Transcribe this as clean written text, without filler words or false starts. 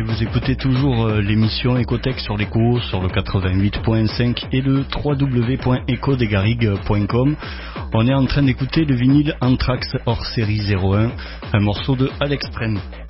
vous écoutez toujours l'émission Ecotech sur l'Echo, sur le 88.5 et le www.ecodesgarrigues.com. On est en train d'écouter le vinyle Anthrax hors série 01, un morceau de Alex Pren.